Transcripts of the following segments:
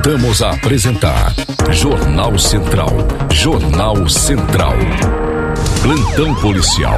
Voltamos a apresentar Jornal Central. Jornal Central. Plantão policial.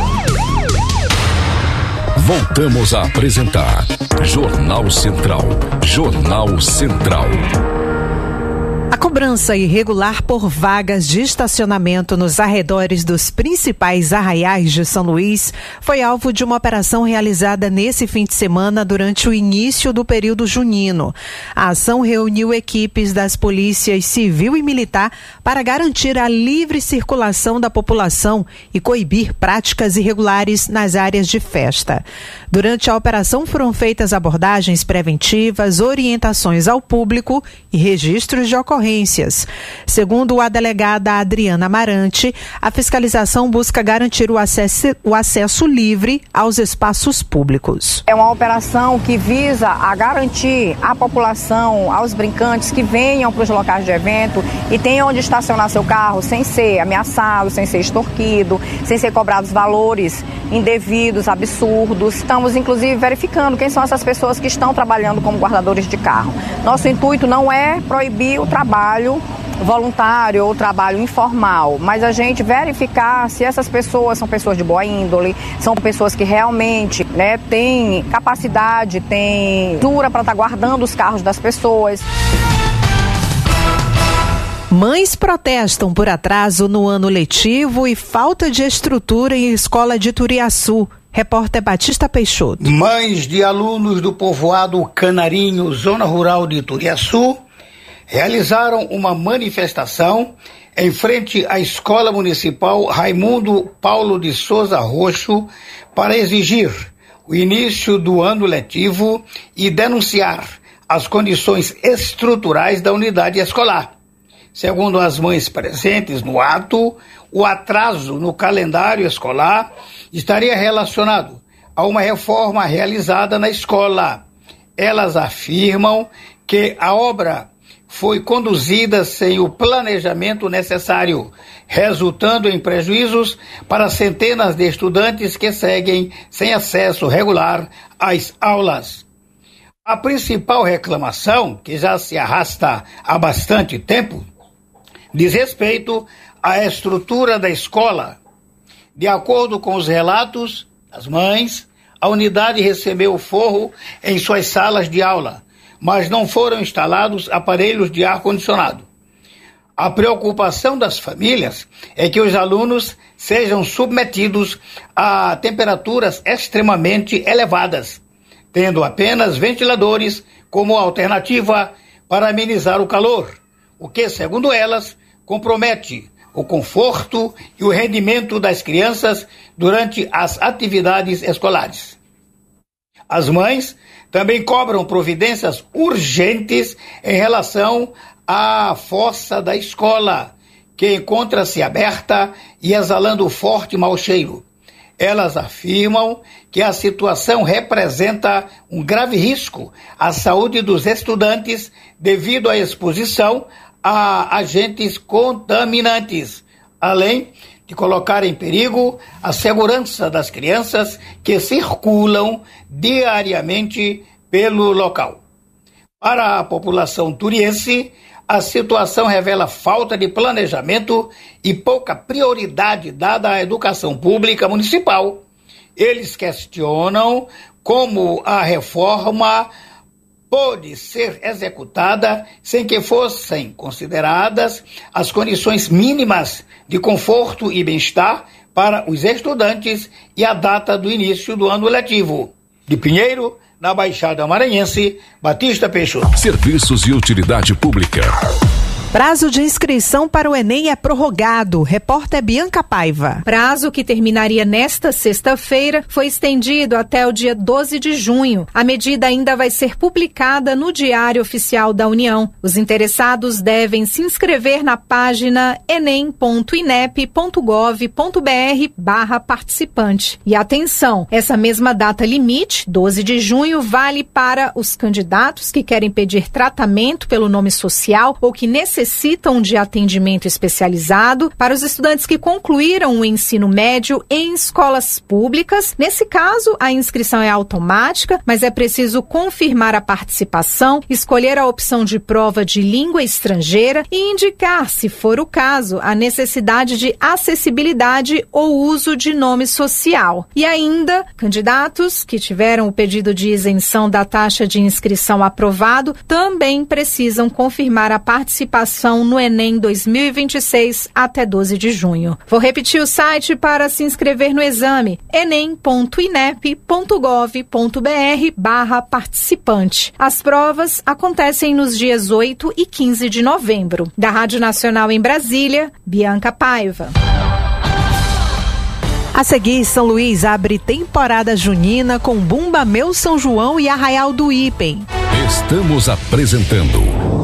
Voltamos a apresentar Jornal Central. Jornal Central. A cobrança irregular por vagas de estacionamento nos arredores dos principais arraiais de São Luís foi alvo de uma operação realizada nesse fim de semana durante o início do período junino. A ação reuniu equipes das polícias civil e militar para garantir a livre circulação da população e coibir práticas irregulares nas áreas de festa. Durante a operação foram feitas abordagens preventivas, orientações ao público e registros de ocorrências. Segundo a delegada Adriana Amarante, a fiscalização busca garantir o acesso livre aos espaços públicos. É uma operação que visa a garantir à população, aos brincantes que venham para os locais de evento e tenham onde estacionar seu carro sem ser ameaçado, sem ser extorquido, sem ser cobrados valores indevidos, absurdos. Estamos, inclusive, verificando quem são essas pessoas que estão trabalhando como guardadores de carro. Nosso intuito não é proibir o trabalho voluntário ou trabalho informal, mas a gente verificar se essas pessoas são pessoas de boa índole, são pessoas que realmente têm capacidade, têm dura para estar guardando os carros das pessoas. Mães protestam por atraso no ano letivo e falta de estrutura em escola de Turiaçu. Repórter Batista Peixoto. Mães de alunos do povoado Canarinho, zona rural de Turiaçu, realizaram uma manifestação em frente à Escola Municipal Raimundo Paulo de Souza Roxo para exigir o início do ano letivo e denunciar as condições estruturais da unidade escolar. Segundo as mães presentes no ato, o atraso no calendário escolar estaria relacionado a uma reforma realizada na escola. Elas afirmam que a obra foi conduzida sem o planejamento necessário, resultando em prejuízos para centenas de estudantes que seguem sem acesso regular às aulas. A principal reclamação, que já se arrasta há bastante tempo, diz respeito à estrutura da escola. De acordo com os relatos das mães, a unidade recebeu forro em suas salas de aula, mas não foram instalados aparelhos de ar-condicionado. A preocupação das famílias é que os alunos sejam submetidos a temperaturas extremamente elevadas, tendo apenas ventiladores como alternativa para amenizar o calor, o que, segundo elas, compromete o conforto e o rendimento das crianças durante as atividades escolares. As mães também cobram providências urgentes em relação à fossa da escola, que encontra-se aberta e exalando forte mau cheiro. Elas afirmam que a situação representa um grave risco à saúde dos estudantes devido à exposição a agentes contaminantes, além de colocar em perigo a segurança das crianças que circulam diariamente pelo local. Para a população turiense, a situação revela falta de planejamento e pouca prioridade dada à educação pública municipal. Eles questionam como a reforma pôde ser executada sem que fossem consideradas as condições mínimas de conforto e bem-estar para os estudantes e a data do início do ano letivo. De Pinheiro, na Baixada Maranhense, Batista Peixoto. Serviços e utilidade pública. Prazo de inscrição para o Enem é prorrogado. Repórter Bianca Paiva. Prazo que terminaria nesta sexta-feira foi estendido até o dia 12 de junho. A medida ainda vai ser publicada no Diário Oficial da União. Os interessados devem se inscrever na página enem.inep.gov.br/participante. E atenção, essa mesma data limite, 12 de junho, vale para os candidatos que querem pedir tratamento pelo nome social ou que necessitam necessitam de atendimento especializado, para os estudantes que concluíram o ensino médio em escolas públicas. Nesse caso, a inscrição é automática, mas é preciso confirmar a participação, escolher a opção de prova de língua estrangeira e indicar, se for o caso, a necessidade de acessibilidade ou uso de nome social. E ainda, candidatos que tiveram o pedido de isenção da taxa de inscrição aprovado também precisam confirmar a participação no Enem 2026 até 12 de junho. Vou repetir o site para se inscrever no exame: enem.inep.gov.br/participante. As provas acontecem nos dias 8 e 15 de novembro. Da Rádio Nacional em Brasília, Bianca Paiva. A seguir, São Luís abre temporada junina com Bumba Meu São João e Arraial do Ipem. Estamos apresentando